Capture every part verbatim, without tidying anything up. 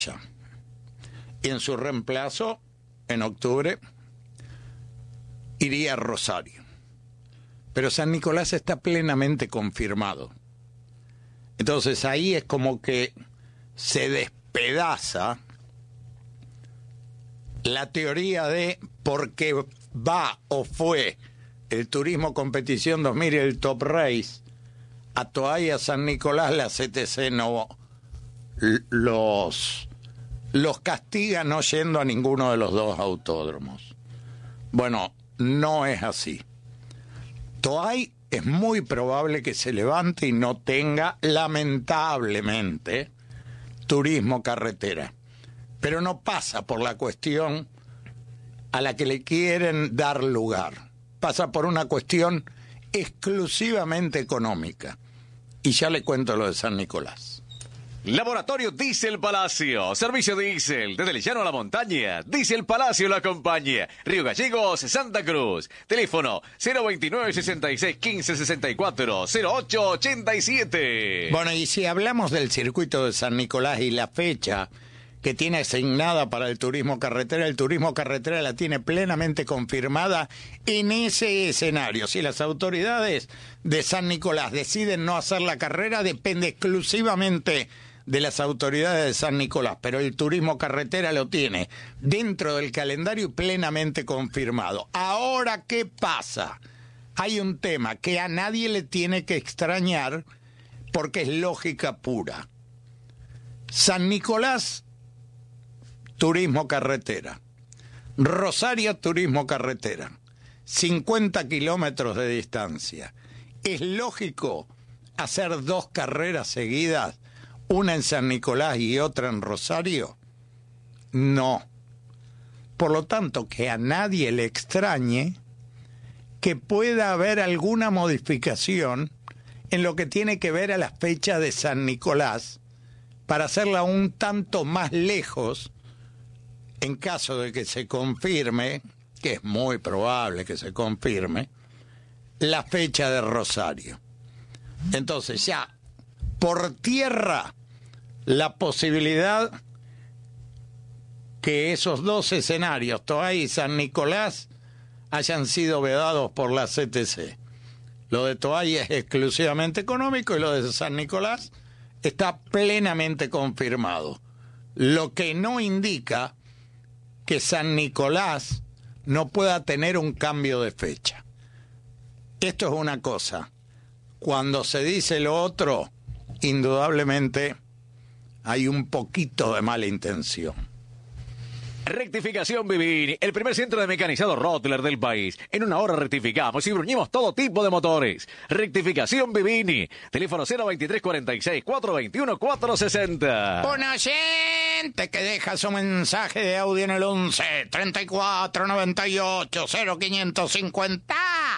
Y en su reemplazo, en octubre, iría a Rosario. Pero San Nicolás está plenamente confirmado. Entonces ahí es como que se despedaza la teoría de por qué va o fue el Turismo Competición dos mil y el Top Race a Toay, a San Nicolás, la C T C no los, los castiga no yendo a ninguno de los dos autódromos. Bueno, no es así. Toay es muy probable que se levante y no tenga, lamentablemente, turismo carretera. Pero no pasa por la cuestión a la que le quieren dar lugar. Pasa por una cuestión exclusivamente económica. Y ya le cuento lo de San Nicolás. Laboratorio Diesel Palacio, servicio diésel, desde el llano a la montaña, Diesel Palacio lo acompaña, Río Gallegos, Santa Cruz, teléfono cero veintinueve, sesenta y seis, quince, sesenta y cuatro, cero ocho ochenta y siete. Bueno, y si hablamos del circuito de San Nicolás y la fecha que tiene asignada para el turismo carretera, el turismo carretera la tiene plenamente confirmada en ese escenario. Si las autoridades de San Nicolás deciden no hacer la carrera, depende exclusivamente de las autoridades de San Nicolás, pero el turismo carretera lo tiene dentro del calendario y plenamente confirmado. Ahora, ¿qué pasa? Hay un tema que a nadie le tiene que extrañar porque es lógica pura. San Nicolás, turismo carretera. Rosario, turismo carretera. cincuenta kilómetros de distancia. ¿Es lógico hacer dos carreras seguidas, una en San Nicolás y otra en Rosario? No. Por lo tanto, que a nadie le extrañe que pueda haber alguna modificación en lo que tiene que ver a la fecha de San Nicolás para hacerla un tanto más lejos en caso de que se confirme, que es muy probable que se confirme, la fecha de Rosario. Entonces ya, por tierra, la posibilidad que esos dos escenarios, Toay y San Nicolás, hayan sido vedados por la C T C. Lo de Toay es exclusivamente económico y lo de San Nicolás está plenamente confirmado. Lo que no indica que San Nicolás no pueda tener un cambio de fecha. Esto es una cosa. Cuando se dice lo otro, indudablemente hay un poquito de mala intención. Rectificación Vivini, el primer centro de mecanizado Rottler del país. En una hora rectificamos y bruñimos todo tipo de motores. Rectificación Vivini, teléfono cero veintitrés, cuarenta y seis, cuatrocientos veintiuno, cuatrocientos sesenta. Un oyente que deja su mensaje de audio en el once, treinta y cuatro, noventa y ocho, cero quinientos cincuenta.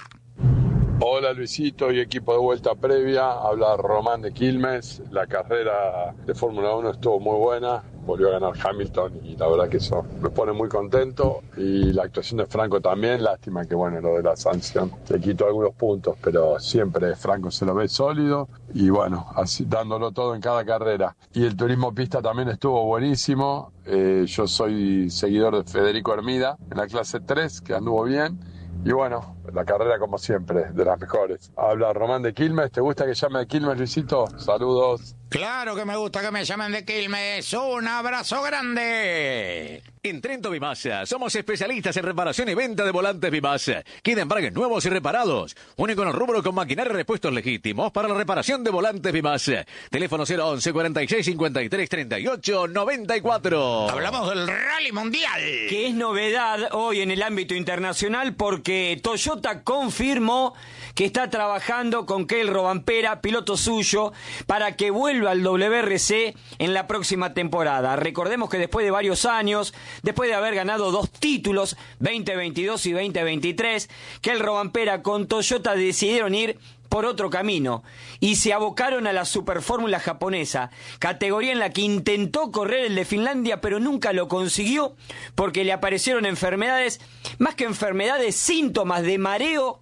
Hola Luisito y equipo de vuelta previa, habla Román de Quilmes. La carrera de Fórmula uno estuvo muy buena, volvió a ganar Hamilton y la verdad que eso me pone muy contento. Y la actuación de Franco también, lástima que bueno, lo de la sanción le quitó algunos puntos, pero siempre Franco se lo ve sólido y bueno, así dándolo todo en cada carrera. Y el turismo pista también estuvo buenísimo, eh, yo soy seguidor de Federico Hermida en la clase tres, que anduvo bien. Y bueno, la carrera como siempre, de las mejores. Habla Román de Quilmes, ¿te gusta que llame de Quilmes, Luisito? Saludos. Claro que me gusta que me llamen de Quilmes. Un abrazo grande. En Trento Vimasa somos especialistas en reparación y venta de volantes Vimasa. Queda embragues nuevos y reparados. Único en el rubro con maquinaria y repuestos legítimos para la reparación de volantes Vimasa. Teléfono cero once, cuarenta y seis, cincuenta y tres, treinta y ocho, noventa y cuatro. Hablamos del Rally Mundial, que es novedad hoy en el ámbito internacional porque Toyota confirmó que está trabajando con Kalle Rovanpera, piloto suyo, para que vuelva al W R C en la próxima temporada. Recordemos que después de varios años, después de haber ganado dos títulos, veinte veintidós y veinte veintitrés, Kalle Rovanpera con Toyota decidieron ir por otro camino y se abocaron a la Superfórmula japonesa, categoría en la que intentó correr el de Finlandia pero nunca lo consiguió porque le aparecieron enfermedades, más que enfermedades, síntomas de mareo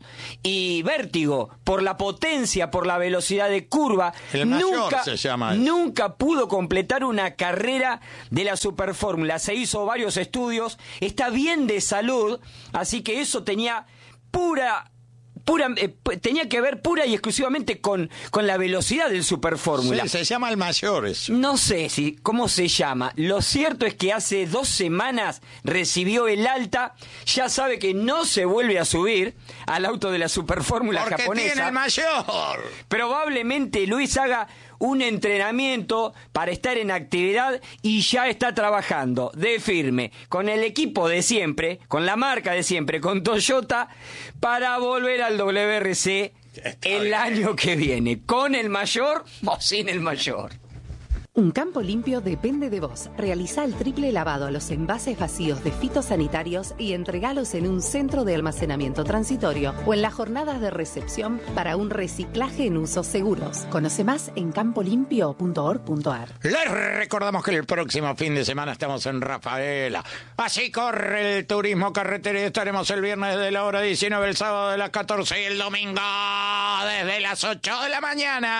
y vértigo por la potencia, por la velocidad de curva. El mayor nunca, se llama eso. Nunca pudo completar una carrera de la Superfórmula. Se hizo varios estudios, está bien de salud, así que eso tenía pura... Pura, eh, tenía que ver pura y exclusivamente con, con la velocidad del Superfórmula. Sí, se llama el mayor eso. No sé si cómo se llama. Lo cierto es que hace dos semanas recibió el alta. Ya sabe que no se vuelve a subir al auto de la Superfórmula Porque japonesa. tiene el mayor. Probablemente Luis haga un entrenamiento para estar en actividad y ya está trabajando de firme con el equipo de siempre, con la marca de siempre, con Toyota, para volver al W R C Está el bien. año que viene, con el mayor o sin el mayor. Un campo limpio depende de vos. Realiza el triple lavado a los envases vacíos de fitosanitarios y entregalos en un centro de almacenamiento transitorio o en las jornadas de recepción para un reciclaje en usos seguros. Conoce más en campo limpio punto org punto ar. Les recordamos que el próximo fin de semana estamos en Rafaela. Así corre el turismo carretera y estaremos el viernes de la hora diecinueve, el sábado de las catorce y el domingo desde las ocho de la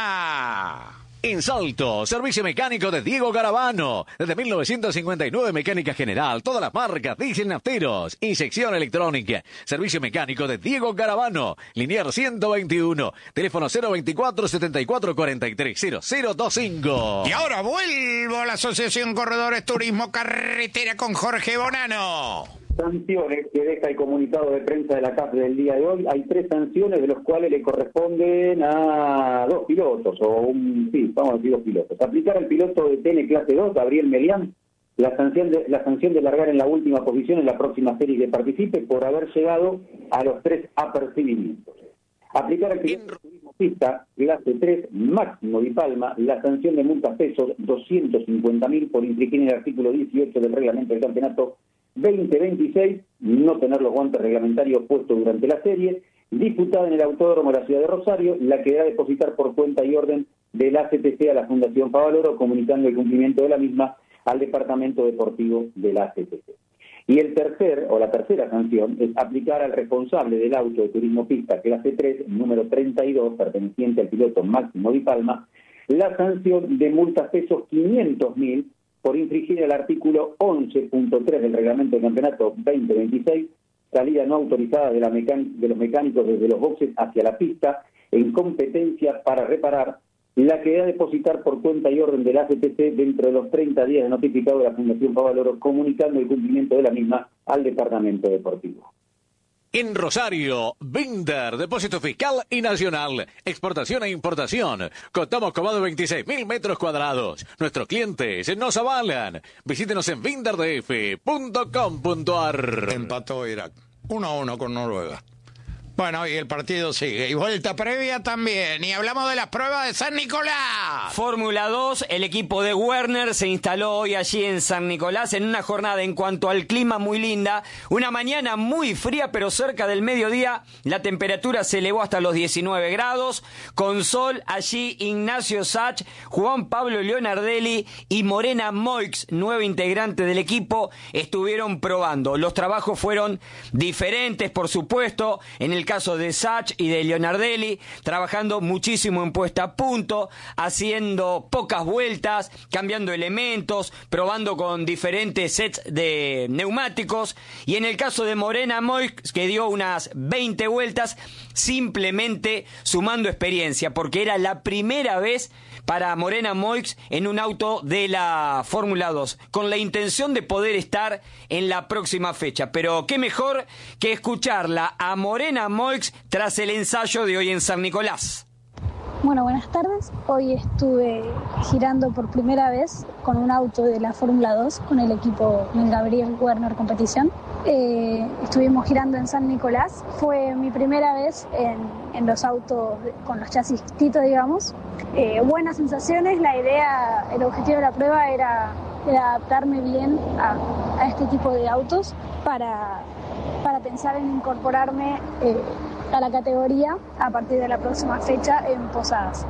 mañana. En Salto, servicio mecánico de Diego Garavano. Desde mil novecientos cincuenta y nueve, mecánica general, todas las marcas, diésel nafteros, inyección electrónica. Servicio mecánico de Diego Garavano. Linier ciento veintiuno. Teléfono cero veinticuatro, setenta y cuatro, cuarenta y tres, cero cero veinticinco. Y ahora vuelvo a la Asociación Corredores Turismo Carretera con Jorge Bonano. Sanciones que deja el comunicado de prensa de la C A F del día de hoy. Hay tres sanciones de los cuales le corresponden a dos pilotos, o un, sí, vamos a decir dos pilotos. Aplicar al piloto de T N clase dos, Gabriel Melián, la sanción de, la sanción de largar en la última posición en la próxima serie que participe por haber llegado a los tres apercibimientos. Aplicar al piloto de turismo pista, clase tres, Máximo Di Palma, la sanción de multas pesos doscientos cincuenta mil por infringir el artículo dieciocho del reglamento del campeonato veinte veintiséis, no tener los guantes reglamentarios puestos durante la serie, disputada en el Autódromo de la Ciudad de Rosario, la que debe depositar por cuenta y orden del A C T C a la Fundación Favaloro, comunicando el cumplimiento de la misma al Departamento Deportivo del A C T C. Y el tercer, o la tercera sanción, es aplicar al responsable del auto de turismo pista clase tres, número treinta y dos, perteneciente al piloto Máximo Di Palma, la sanción de multas pesos quinientos mil por infringir el artículo once punto tres del reglamento del campeonato veinte veintiséis, salida no autorizada de, la mecán- de los mecánicos desde los boxes hacia la pista, en competencia para reparar, la que debe depositar por cuenta y orden del A C T C dentro de los treinta días de notificado de la Fundación Favaloro, comunicando el cumplimiento de la misma al Departamento Deportivo. En Rosario, Binder, depósito fiscal y nacional, exportación e importación. Contamos con más de veintiséis mil metros cuadrados. Nuestros clientes nos avalan. Visítenos en binder d f punto com punto ar. Empató Irak uno a uno con Noruega. Bueno, y el partido sigue. Y vuelta previa también. Y hablamos de las pruebas de San Nicolás. Fórmula dos, el equipo de Werner se instaló hoy allí en San Nicolás en una jornada en cuanto al clima muy linda. Una mañana muy fría, pero cerca del mediodía la temperatura se elevó hasta los diecinueve grados. Con sol, allí Ignacio Sach, Juan Pablo Leonardelli y Morena Moix, nueva integrante del equipo, estuvieron probando. Los trabajos fueron diferentes, por supuesto. En el caso de Sach y de Leonardelli, trabajando muchísimo en puesta a punto, haciendo pocas vueltas, cambiando elementos, probando con diferentes sets de neumáticos. Y en el caso de Morena Moix, que dio unas veinte vueltas, simplemente sumando experiencia, porque era la primera vez para Morena Moix en un auto de la Fórmula dos, con la intención de poder estar en la próxima fecha. Pero qué mejor que escucharla a Morena Moix tras el ensayo de hoy en San Nicolás. Bueno, buenas tardes. Hoy estuve girando por primera vez con un auto de la Fórmula dos, con el equipo del Gabriel Werner Competición. Eh, estuvimos girando en San Nicolás. Fue mi primera vez en, en los autos con los chasis Tito, digamos. Eh, buenas sensaciones. La idea, el objetivo de la prueba era, era adaptarme bien a, a este tipo de autos para, para pensar en incorporarme eh, a la categoría a partir de la próxima fecha en Posadas.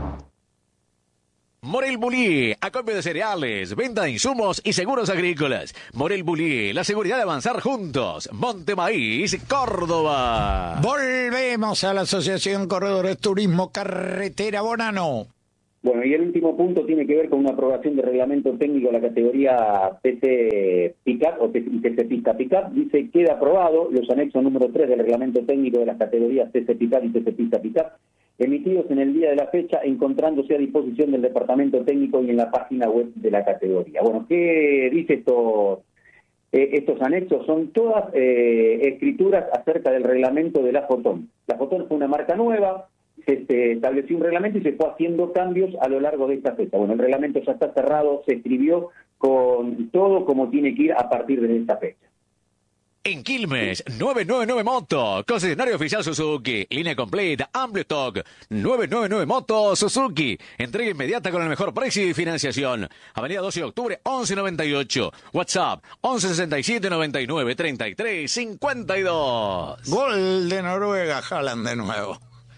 Morel Bullier, acopio de cereales, venta de insumos y seguros agrícolas. Morel Bullier, la seguridad de avanzar juntos. Monte Maíz, Córdoba. Volvemos a la Asociación Corredores Turismo Carretera Bonano. Bueno, y el último punto tiene que ver con una aprobación de reglamento técnico de la categoría T C Pickup o T C Pista Pickup. Dice, queda aprobado los anexos número tres del reglamento técnico de las categorías T C Pickup y T C Pista Pickup, emitidos en el día de la fecha, encontrándose a disposición del departamento técnico y en la página web de la categoría. Bueno, ¿qué dice estos, eh, estos anexos? Son todas eh, escrituras acerca del reglamento de la Fotón. La Fotón fue una marca nueva, se, se estableció un reglamento y se fue haciendo cambios a lo largo de esta fecha. Bueno, el reglamento ya está cerrado, se escribió con todo como tiene que ir a partir de esta fecha. En Quilmes, novecientos noventa y nueve Moto, concesionario oficial Suzuki, línea completa, amplio stock, novecientos noventa y nueve Moto Suzuki, entrega inmediata con el mejor precio y financiación. Avenida doce de octubre, once noventa y ocho, WhatsApp, once sesenta y siete noventa y nueve treinta y tres cincuenta y dos. Gol de Noruega, Haaland de nuevo.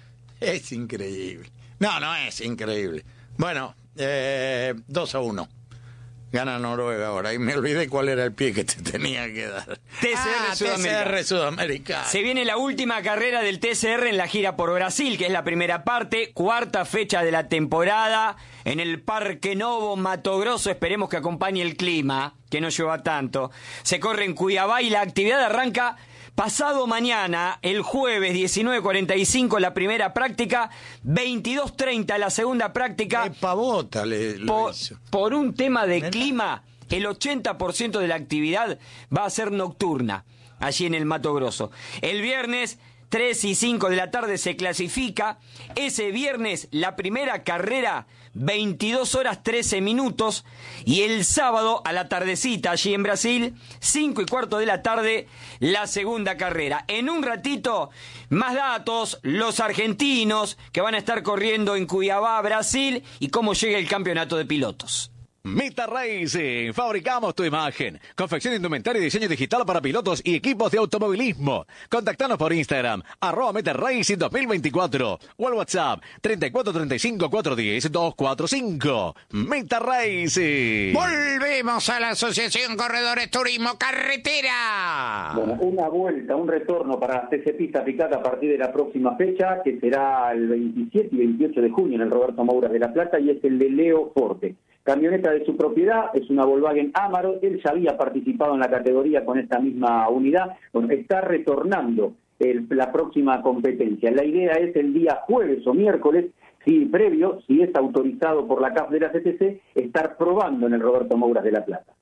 Es increíble. No, no es increíble. Bueno, eh, dos a uno. Gana Noruega ahora. Y me olvidé cuál era el pie que te tenía que dar. T C R ah, Sudamericano. T C R Sudamericano. Se viene la última carrera del T C R en la gira por Brasil, que es la primera parte, cuarta fecha de la temporada, en el Parque Novo Mato Grosso. Esperemos que acompañe el clima, que no llueva tanto. Se corre en Cuiabá y la actividad arranca pasado mañana, el jueves, diecinueve cuarenta y cinco, la primera práctica, veintidós treinta la segunda práctica. ¡Qué pavota le, le por, hizo! por un tema de ¿Nena? clima, el ochenta por ciento de la actividad va a ser nocturna, allí en el Mato Grosso. El viernes, tres y cinco de la tarde se clasifica. Ese viernes, la primera carrera, veintidós horas trece minutos. Y el sábado, a la tardecita, allí en Brasil, cinco y cuarto de la tarde, la segunda carrera. En un ratito, más datos, los argentinos que van a estar corriendo en Cuiabá, Brasil, y cómo llega el campeonato de pilotos. Meta Racing, fabricamos tu imagen. Confección de indumentaria y diseño digital para pilotos y equipos de automovilismo. Contactanos por Instagram, arroba Meta Racing dos mil veinticuatro o al WhatsApp treinta y cuatro treinta y cinco cuatrocientos diez doscientos cuarenta y cinco. Meta Racing. Volvemos a la Asociación Corredores Turismo Carretera. Bueno, una vuelta, un retorno para T C Pista Pickup a partir de la próxima fecha, que será el veintisiete y veintiocho de junio en el Roberto Mouras de La Plata, y es el de Leo Forte. Camioneta de su propiedad, es una Volkswagen Amarok. Él ya había participado en la categoría con esta misma unidad. Bueno, está retornando el, la próxima competencia. La idea es el día jueves o miércoles, si previo, si es autorizado por la C A F de la C T C, estar probando en el Roberto Mouras de La Plata.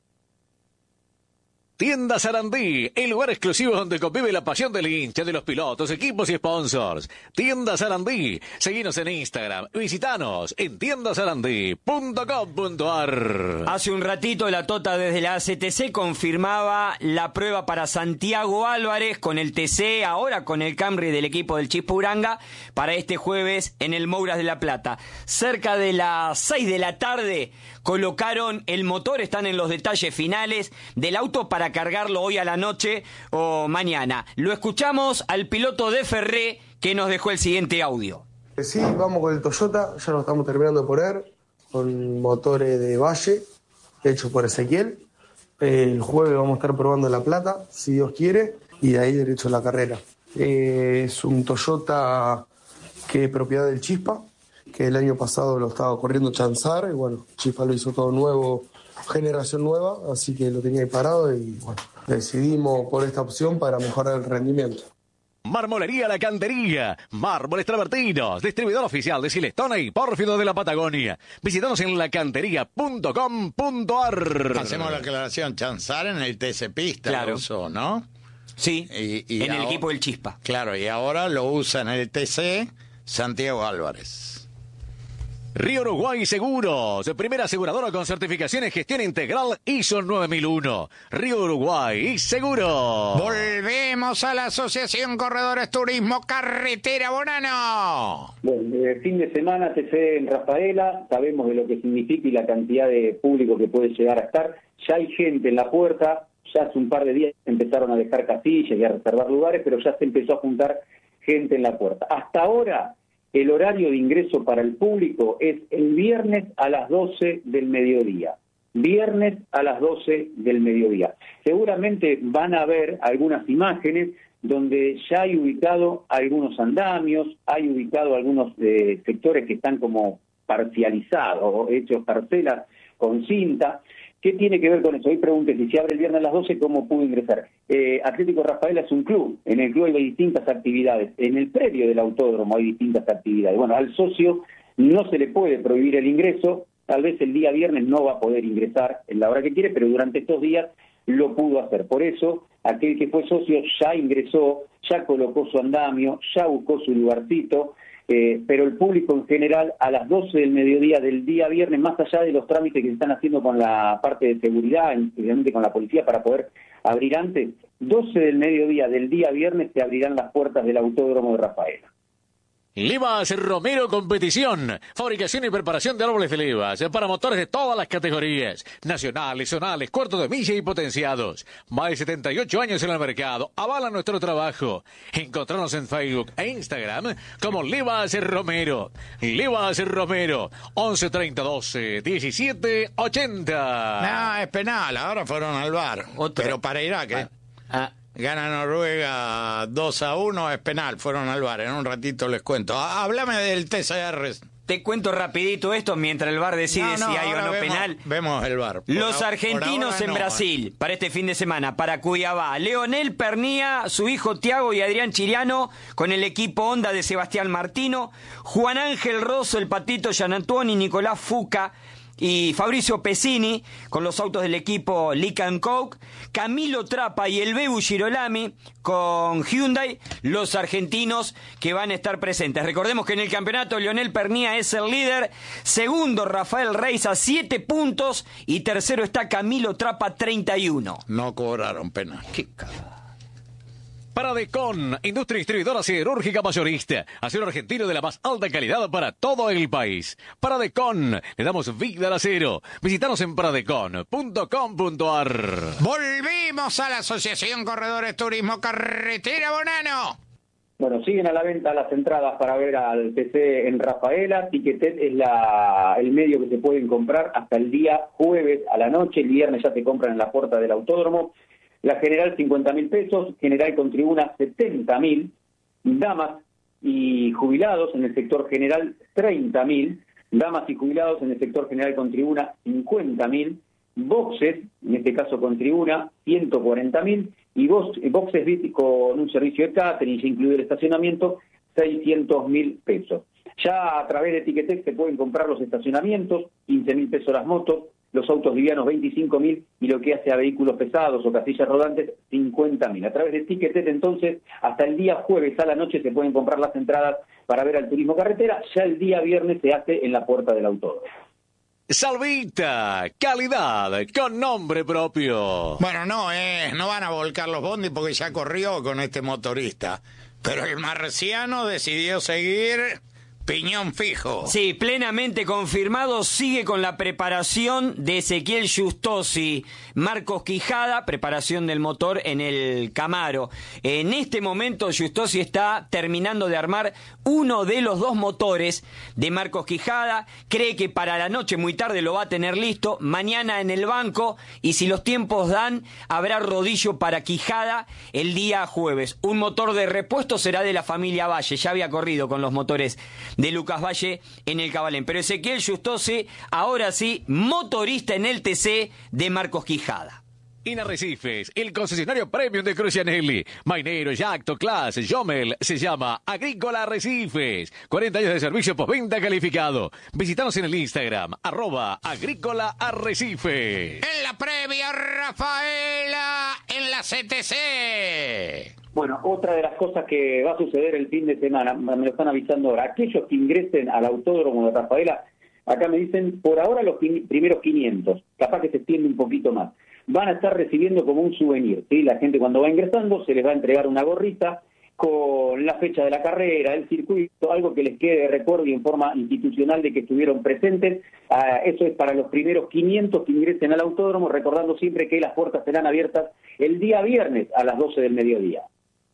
Tienda Sarandí, el lugar exclusivo donde convive la pasión del hincha, de los pilotos, equipos y sponsors. Tienda Sarandí, seguinos en Instagram, visitanos en tienda sarandí punto com punto a r. Hace un ratito la Tota desde la A C T C confirmaba la prueba para Santiago Álvarez con el T C, ahora con el Camry del equipo del Chispa Uranga, para este jueves en el Mouras de La Plata. Cerca de las seis de la tarde colocaron el motor, están en los detalles finales del auto para cargarlo hoy a la noche o mañana. Lo escuchamos al piloto de Ferré, que nos dejó el siguiente audio. Sí, vamos con el Toyota, ya lo estamos terminando de poner, con motores de Valle, hecho por Ezequiel. El jueves vamos a estar probando en La Plata, si Dios quiere, y de ahí derecho a la carrera. Eh, es un Toyota que es propiedad del Chispa, que el año pasado lo estaba corriendo Chanzar, y bueno, Chispa lo hizo todo nuevo, generación nueva, así que lo tenía ahí parado y bueno, decidimos por esta opción para mejorar el rendimiento. Marmolería La Cantería, mármoles travertinos, distribuidor oficial de Silestone y Pórfido de la Patagonia. Visítanos en la cantería punto com punto a r. Hacemos la aclaración, Chanzar en el T C Pista, Claro. lo usó, ¿no? Sí, Y- y en el ahora- equipo del Chispa. Claro, y ahora lo usa en el T C Santiago Álvarez. Río Uruguay Seguros, primera aseguradora con certificaciones gestión integral I S O nueve mil uno. Río Uruguay Seguros. Volvemos a la Asociación Corredores Turismo Carretera Bonano. Bueno, eh, fin de semana T C en Rafaela, sabemos de lo que significa y la cantidad de público que puede llegar a estar. Ya hay gente en la puerta, ya hace un par de días empezaron a dejar casillas y a reservar lugares, pero ya se empezó a juntar gente en la puerta. Hasta ahora, el horario de ingreso para el público es el viernes a las doce del mediodía. Viernes a las doce del mediodía. Seguramente van a ver algunas imágenes donde ya hay ubicado algunos andamios, hay ubicado algunos eh, sectores que están como parcializados, hechos parcelas con cinta. ¿Qué tiene que ver con eso? Hoy pregunté si se abre el viernes a las doce, ¿cómo pudo ingresar? Eh, Atlético Rafaela es un club, en el club hay distintas actividades, en el predio del autódromo hay distintas actividades. Bueno, al socio no se le puede prohibir el ingreso, tal vez el día viernes no va a poder ingresar en la hora que quiere, pero durante estos días lo pudo hacer. Por eso, aquel que fue socio ya ingresó, ya colocó su andamio, ya buscó su lugarcito, eh, pero el público en general a las doce del mediodía del día viernes, más allá de los trámites que se están haciendo con la parte de seguridad, especialmente con la policía para poder abrir antes, doce del mediodía del día viernes se abrirán las puertas del Autódromo de Rafaela. Livas Romero Competición, fabricación y preparación de árboles de Livas para motores de todas las categorías, nacionales, zonales, cuartos de milla y potenciados. Más de setenta y ocho años en el mercado, avala nuestro trabajo. Encontrarnos en Facebook e Instagram como Livas Romero. Livas Romero, once treinta doce diecisiete ochenta. No, es penal, ahora fueron al V A R. Otra. Pero para Irak, ¿eh? Ah. Gana Noruega dos a uno, es penal, fueron al V A R, en un ratito les cuento. Háblame del T C R. Te cuento rapidito esto mientras el V A R decide No, no, si hay o ahora no vemos, penal. Vemos el V A R. Por Los a- argentinos por ahora en no. Brasil para este fin de semana, para Cuiabá. Leonel Pernía, su hijo Tiago y Adrián Chiriano con el equipo Honda de Sebastián Martino. Juan Ángel Rosso, el Patito Gianantoni, Nicolás Fuca y Fabricio Pesini con los autos del equipo Lick and Coke. Camilo Trapa y el Bebu Girolami con Hyundai, los argentinos que van a estar presentes. Recordemos que en el campeonato Leonel Pernía es el líder, segundo Rafael Reis a siete puntos y tercero está Camilo Trapa treinta y uno. No cobraron penal. Qué cagada. Paradecon, industria distribuidora siderúrgica mayorista. Acero argentino de la más alta calidad para todo el país. Paradecon, le damos vida al acero. Visítanos en paradecon punto com punto a r. Volvimos a la Asociación Corredores Turismo Carretera Bonano. Bueno, siguen a la venta las entradas para ver al T C en Rafaela. Ticketet es la, el medio que se pueden comprar hasta el día jueves a la noche. El viernes ya se compran en la puerta del autódromo. La general cincuenta mil pesos, general con tribuna setenta mil, damas y jubilados en el sector general treinta mil, damas y jubilados en el sector general con tribuna cincuenta mil, boxes, en este caso con tribuna ciento cuarenta mil, y box, boxes V I P con un servicio de catering, incluido el estacionamiento, seiscientos mil pesos. Ya a través de Ticketek se pueden comprar los estacionamientos, quince mil pesos las motos, los autos livianos veinticinco mil y lo que hace a vehículos pesados o casillas rodantes cincuenta mil. A través de Ticketek entonces hasta el día jueves a la noche se pueden comprar las entradas para ver al turismo carretera, ya el día viernes se hace en la puerta del autódromo. Salvita, calidad con nombre propio. Bueno, no, eh, no van a volcar los bondis porque ya corrió con este motorista. Pero el marciano decidió seguir piñón fijo. Sí, plenamente confirmado, sigue con la preparación de Ezequiel Justosi, Marcos Quijada, preparación del motor en el Camaro. En este momento Justosi está terminando de armar uno de los dos motores de Marcos Quijada, cree que para la noche muy tarde lo va a tener listo, mañana en el banco y si los tiempos dan habrá rodillo para Quijada el día jueves. Un motor de repuesto será de la familia Valle, ya había corrido con los motores de Lucas Valle en el Cabalén. Pero Ezequiel Justosi, ahora sí, motorista en el T C de Marcos Quijada. Inarrecifes, el concesionario premium de Crucianelli. Mainero, Yacto, Class, Jomel, se llama Agrícola Arrecifes. cuarenta años de servicio postventa calificado. Visítanos en el Instagram, arroba Agrícola Arrecifes. En la previa, Rafaela, en la C T C. Bueno, otra de las cosas que va a suceder el fin de semana, me lo están avisando ahora, aquellos que ingresen al autódromo de Rafaela, acá me dicen, por ahora los primeros quinientos, capaz que se extiende un poquito más, van a estar recibiendo como un souvenir, ¿sí? La gente cuando va ingresando se les va a entregar una gorrita con la fecha de la carrera, el circuito, algo que les quede de recuerdo y en forma institucional de que estuvieron presentes. Uh, eso es para los primeros quinientos que ingresen al autódromo, recordando siempre que las puertas serán abiertas el día viernes a las doce del mediodía.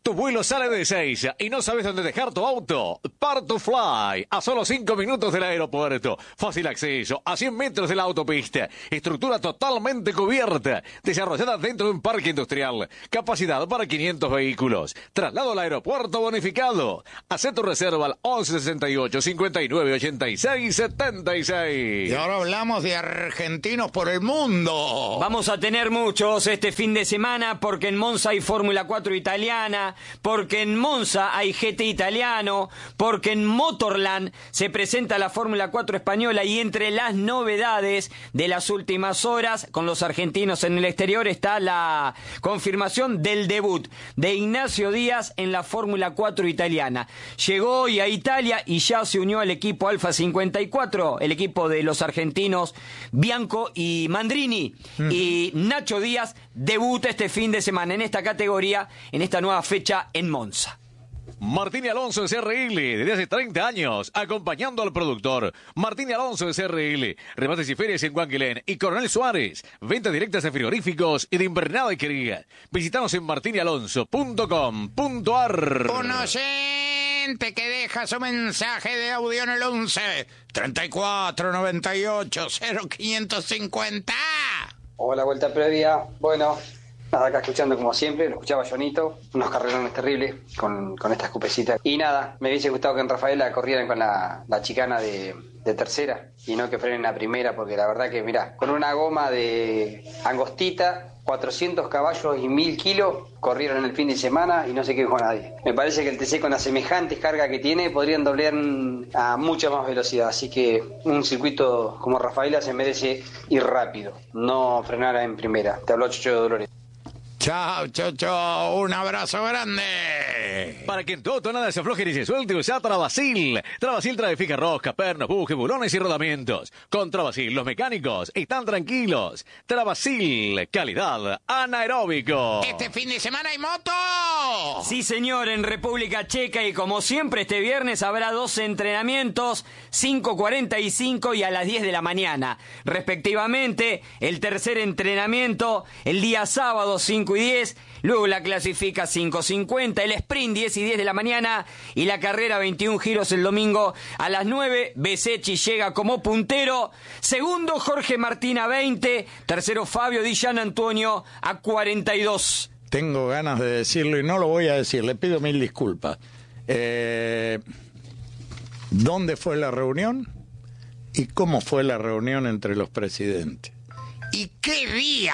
Tu vuelo sale de Ezeiza y no sabes dónde dejar tu auto. Part2Fly, a solo cinco minutos del aeropuerto. Fácil acceso, a cien metros de la autopista. Estructura totalmente cubierta. Desarrollada dentro de un parque industrial. Capacidad para quinientos vehículos. Traslado al aeropuerto bonificado. Haz tu reserva al once sesenta y ocho, cincuenta y nueve, ochenta y seis, setenta y seis. Y ahora hablamos de argentinos por el mundo. Vamos a tener muchos este fin de semana porque en Monza hay Fórmula cuatro italiana, porque en Monza hay G T italiano, porque en Motorland se presenta la Fórmula cuatro española y entre las novedades de las últimas horas con los argentinos en el exterior está la confirmación del debut de Ignacio Díaz en la Fórmula cuatro italiana. Llegó hoy a Italia y ya se unió al equipo Alfa cincuenta y cuatro, el equipo de los argentinos Bianco y Mandrini. Mm. Y Nacho Díaz debuta este fin de semana en esta categoría, en esta nueva fecha en Monza. Martín y Alonso de C R L, desde hace treinta años, acompañando al productor. Martín y Alonso de C R L, remates y ferias en Guanquilén y Coronel Suárez, ventas directas de frigoríficos y de invernada y querida. Visítanos en martín y alonso punto com punto a r. Un oyente que deja su mensaje de audio en el once, treinta y cuatro, noventa y ocho, cero quinientos cincuenta. Hola, vuelta previa. Bueno, nada, acá escuchando como siempre, lo escuchaba Jonito, unos carrerones terribles con, con estas cupecitas. Y nada, me hubiese gustado que en Rafaela corrieran con la, la chicana de, de tercera y no que frenen a primera, porque la verdad que, mirá, con una goma de angostita, cuatrocientos caballos y mil kilos, corrieron el fin de semana y no se quejó nadie. Me parece que el T C con las semejantes cargas que tiene podrían doblar a mucha más velocidad, así que un circuito como Rafaela se merece ir rápido, no frenar en primera. Te habló Chocho de Dolores. Chao, Chocho, un abrazo grande. Para que en tu auto nada se afloje ni se suelte, usa Travasil. Travasil trae fija rosca, pernos, bujes, bulones y rodamientos. Con Travasil los mecánicos están tranquilos. Travasil, calidad anaeróbico. Este fin de semana hay moto. Sí, señor, en República Checa y como siempre este viernes habrá dos entrenamientos, cinco cuarenta y cinco y a las diez de la mañana. Respectivamente, el tercer entrenamiento el día sábado cinco y diez, luego la clasifica cinco cincuenta, el sprint diez y diez de la mañana y la carrera veintiún giros el domingo a las nueve. Besechi llega como puntero, segundo Jorge Martín a veinte, tercero Fabio Di Gian Antonio a cuarenta y dos. Tengo ganas de decirlo y no lo voy a decir, le pido mil disculpas. Eh, ¿Dónde fue la reunión? ¿Y cómo fue la reunión entre los presidentes? ¿Y qué día?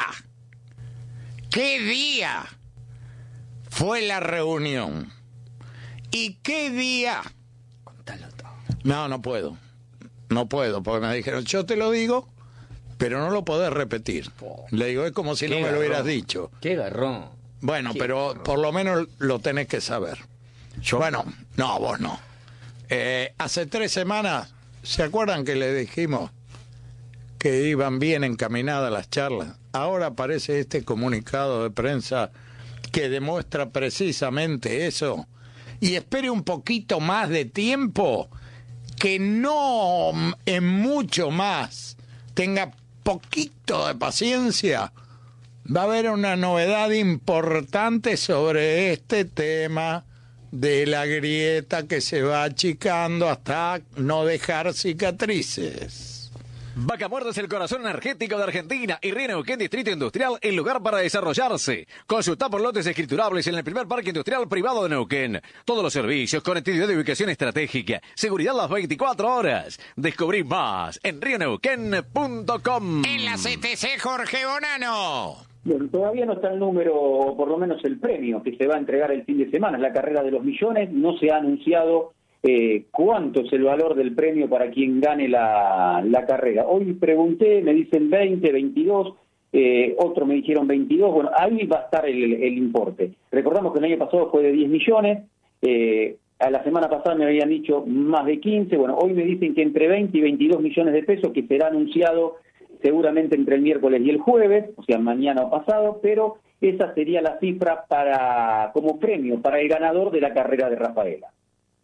¿Qué día fue la reunión? ¿Y qué día? Contalo todo. No, no puedo. No puedo, porque me dijeron, yo te lo digo, pero no lo podés repetir. Oh. Le digo, es como si no me garrón. Lo hubieras dicho. Qué garrón. Bueno, Qué pero garrón. Por lo menos lo tenés que saber. Yo, bueno, no, vos no. Eh, hace tres semanas, ¿se acuerdan que le dijimos que iban bien encaminadas las charlas? Ahora aparece este comunicado de prensa que demuestra precisamente eso. Y espere un poquito más de tiempo, que no en mucho más, tenga poquito de paciencia. Va a haber una novedad importante sobre este tema de la grieta que se va achicando hasta no dejar cicatrices. Vaca Muerta es el corazón energético de Argentina y Río Neuquén Distrito Industrial, el lugar para desarrollarse. Consulta por lotes escriturables en el primer parque industrial privado de Neuquén. Todos los servicios, conectividad de ubicación estratégica, seguridad las veinticuatro horas. Descubrí más en río neuquén punto com. En la C T C, Jorge Bonano. Bueno, todavía no está el número, o por lo menos el premio que se va a entregar el fin de semana, es la carrera de los millones, no se ha anunciado Eh, cuánto es el valor del premio para quien gane la, la carrera. Hoy pregunté, me dicen veinte, veintidós, eh, otros me dijeron veintidós, bueno, ahí va a estar el, el importe. Recordamos que el año pasado fue de diez millones, eh, a la semana pasada me habían dicho más de quince, bueno, hoy me dicen que entre veinte y veintidós millones de pesos, que será anunciado seguramente entre el miércoles y el jueves, o sea, mañana o pasado, pero esa sería la cifra para como premio para el ganador de la carrera de Rafaela.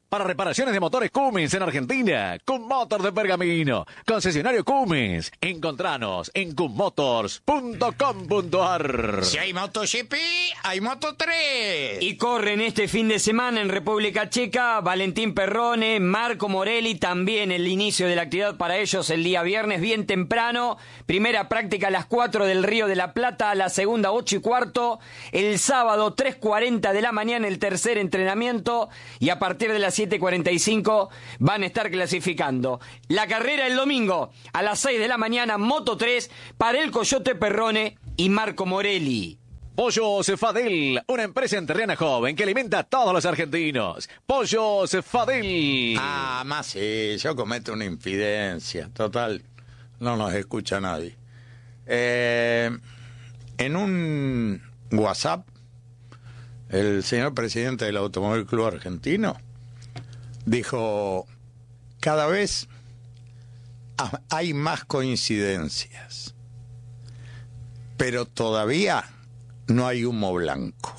Para reparaciones de motores Cummins en Argentina, Cummotor de Pergamino, concesionario Cummins. Encontranos en cummotors punto com punto ar. Si hay MotoGP, hay Moto tres. Y corren este fin de semana en República Checa Valentín Perrone, Marco Morelli, también el inicio de la actividad para ellos el día viernes, bien temprano. Primera práctica a las cuatro del Río de la Plata, la segunda ocho y cuarto. El sábado tres cuarenta de la mañana el tercer entrenamiento y a partir de las siete cuarenta y cinco van a estar clasificando. La carrera el domingo a las seis de la mañana, Moto tres para el Coyote Perrone y Marco Morelli. Pollos Fadel, una empresa enterriana joven que alimenta a todos los argentinos. Pollos Fadel. Ah, más sí, yo cometo una infidencia. Total, no nos escucha nadie. Eh, en un WhatsApp, el señor presidente del Automóvil Club Argentino dijo, cada vez hay más coincidencias, pero todavía no hay humo blanco.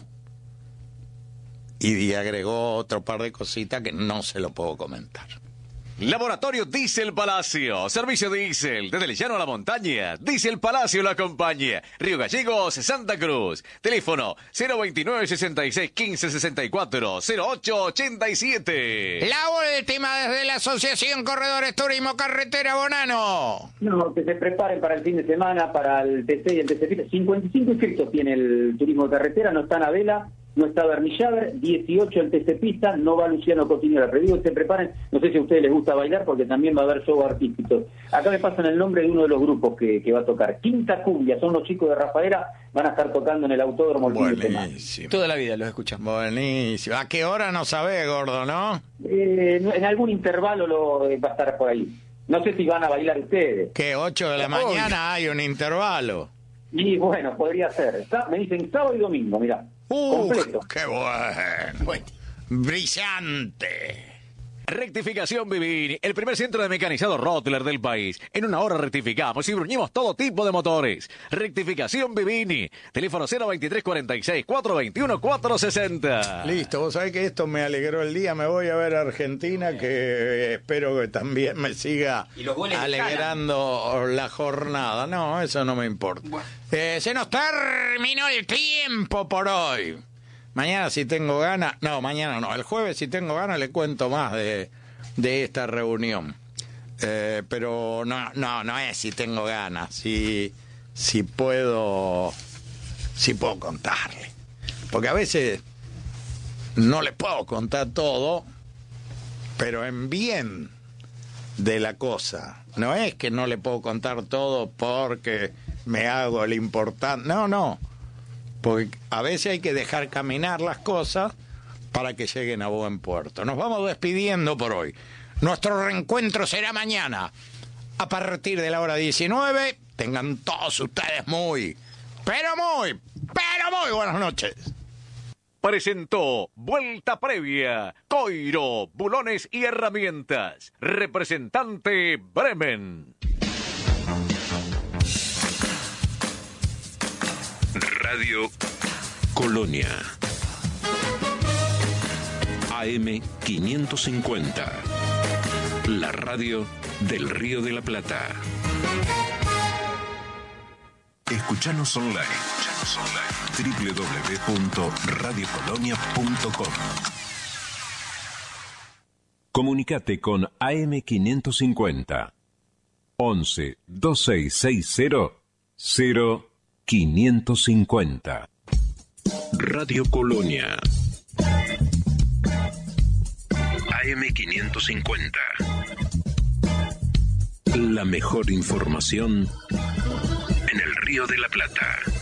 Y agregó otro par de cositas que no se lo puedo comentar. Laboratorio Diesel Palacio, servicio diésel, desde el llano a la montaña. Diesel Palacio lo acompaña. Río Gallegos, Santa Cruz. Teléfono cero veintinueve, sesenta y seis, quince, sesenta y cuatro, cero ocho ochenta y siete. La última desde la Asociación Corredores Turismo Carretera Bonano. No, que se preparen para el fin de semana, para el T C y el T C Pista. cincuenta y cinco inscritos tiene el turismo de carretera, no está Anabela, no está Bernie Schaber, dieciocho el T C Pista, no va Luciano Cotiñola. Pero digo que se preparen, no sé si a ustedes les gusta bailar, porque también va a haber show artístico. Acá me pasan el nombre de uno de los grupos que, que va a tocar. Quinta Cumbia, son los chicos de Rafaela, van a estar tocando en el autódromo el fin de semana. Buenísimo. Toda la vida los escuchamos. Buenísimo. ¿A qué hora no sabés, gordo, no? Eh, en algún intervalo lo, eh, va a estar por ahí. No sé si van a bailar ustedes. Que ocho de la mañana hay un intervalo. Y bueno, podría ser. Me dicen sábado y domingo, mirá. Uh, completo. ¡Qué bueno! Bueno. ¡Brillante! Rectificación Vivini, el primer centro de mecanizado Rottler del país. En una hora rectificamos y bruñimos todo tipo de motores. Rectificación Vivini, teléfono cero veintitrés, cuarenta y seis, cuatrocientos veintiuno, cuatrocientos sesenta. Listo, vos sabés que esto me alegró el día. Me voy a ver a Argentina, que espero que también me siga alegrando la jornada. No, eso no me importa. Bueno. Eh, se nos terminó el tiempo por hoy. Mañana si tengo ganas, no, mañana no, el jueves si tengo ganas le cuento más de, de esta reunión. Eh, pero no, no, no es si tengo ganas, si, si puedo, si puedo contarle. Porque a veces no le puedo contar todo, pero en bien de la cosa. No es que no le puedo contar todo porque me hago el importante, no, no. Porque a veces hay que dejar caminar las cosas para que lleguen a buen puerto. Nos vamos despidiendo por hoy. Nuestro reencuentro será mañana a partir de la hora diecinueve. Tengan todos ustedes muy, pero muy, pero muy buenas noches. Presentó Vuelta Previa, Coiro, Bulones y Herramientas. Representante Bremen. Radio Colonia A M quinientos cincuenta, la radio del Río de la Plata. Escuchanos online, Escuchanos online. doble u doble u doble u punto radio colonia punto com. Comunicate con A M quinientos cincuenta once, veintiséis sesenta, cero quinientos cincuenta. Radio Colonia A M quinientos cincuenta. La mejor información en el Río de la Plata.